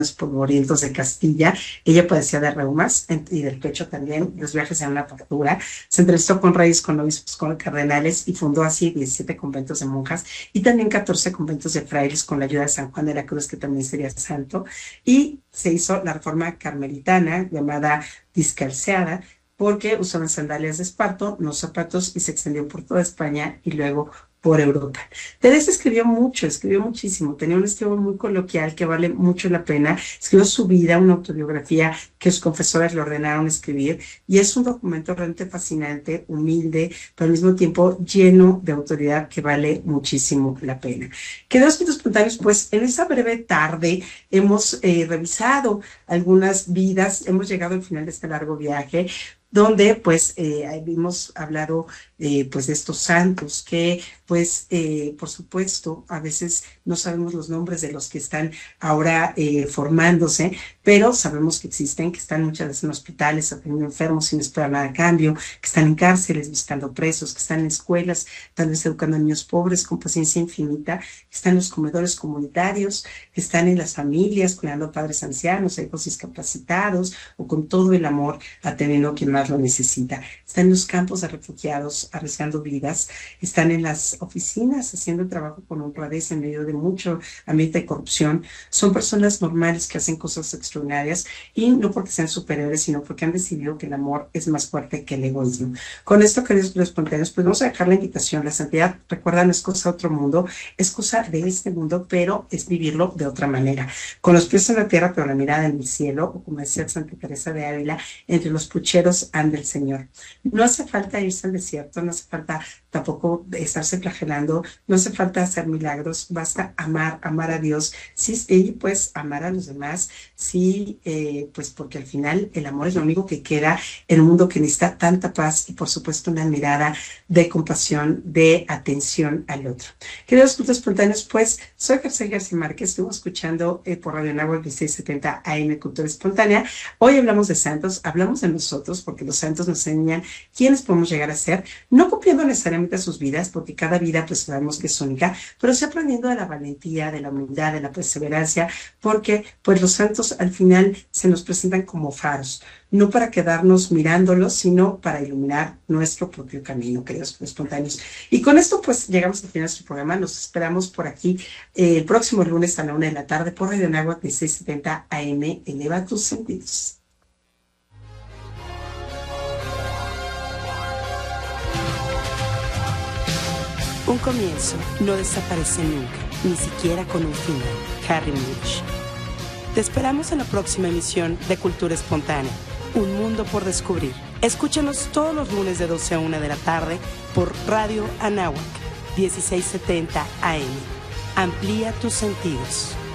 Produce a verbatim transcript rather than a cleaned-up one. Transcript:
polvorientos de Castilla. Ella padecía de reumas y del pecho también, los viajes en una tortura. Se entrevistó con reyes, con obispos, con cardenales y fundó así diecisiete conventos de monjas y también catorce conventos de frailes con la ayuda de San Juan de la Cruz, que también sería santo. Y se hizo la reforma carmelitana llamada Discalceada, porque usaban sandalias de esparto, no zapatos, y se extendió por toda España y luego por Europa. Teresa escribió mucho, escribió muchísimo, tenía un estilo muy coloquial que vale mucho la pena, escribió su vida, una autobiografía que sus confesores le ordenaron escribir, y es un documento realmente fascinante, humilde, pero al mismo tiempo lleno de autoridad que vale muchísimo la pena. Queridos Espíritus Espontáneos, pues en esa breve tarde hemos eh, revisado algunas vidas, hemos llegado al final de este largo viaje, donde pues eh, hemos hablado eh, pues de estos santos que pues eh, por supuesto a veces no sabemos los nombres de los que están ahora eh, formándose, pero sabemos que existen, que están muchas veces en hospitales atendiendo enfermos sin esperar nada a cambio, que están en cárceles buscando presos, que están en escuelas tal vez educando a niños pobres con paciencia infinita, que están en los comedores comunitarios, que están en las familias cuidando a padres ancianos, a hijos discapacitados o con todo el amor atendiendo a quien más lo necesita. Están en los campos de refugiados arriesgando vidas, están en las oficinas haciendo el trabajo con honradez en medio de mucho ambiente de corrupción. Son personas normales que hacen cosas extraordinarias y no porque sean superiores, sino porque han decidido que el amor es más fuerte que el egoísmo. Con esto, queridos espontáneos, pues vamos a dejar la invitación. La santidad, recuerda, no es cosa de otro mundo, es cosa de este mundo, pero es vivirlo de otra manera. Con los pies en la tierra, pero la mirada en el cielo, o como decía Santa Teresa de Ávila, entre los pucheros anda el Señor. No hace falta irse al desierto, no hace falta tampoco estarse flagelando, no hace falta hacer milagros, basta amar, amar a Dios, sí, y pues amar a los demás, sí, eh, pues porque al final el amor es lo único que queda en un mundo que necesita tanta paz y por supuesto una mirada de compasión, de atención al otro. Queridos cultos espontáneos, pues soy José García Márquez, estuvo escuchando eh, por Radio Anáhuac dieciséis setenta A M Cultura Espontánea. Hoy hablamos de santos, hablamos de nosotros, porque los santos nos enseñan quiénes podemos llegar a ser, no copiando necesariamente sus vidas, porque cada vida pues sabemos que es única, pero sí aprendiendo de la valentía, de la humildad, de la perseverancia, porque pues los santos al final se nos presentan como faros, no para quedarnos mirándolos, sino para iluminar nuestro propio camino, queridos espontáneos. Y con esto pues llegamos al final de nuestro programa, nos esperamos por aquí eh, el próximo lunes a la una de la tarde por Radio Anáhuac dieciséis setenta A M, eleva tus sentidos. Un comienzo no desaparece nunca, ni siquiera con un final. Harry Mulisch. Te esperamos en la próxima emisión de Cultura Espontánea, un mundo por descubrir. Escúchanos todos los lunes de doce a una de la tarde por Radio Anáhuac dieciséis setenta A M. Amplía tus sentidos.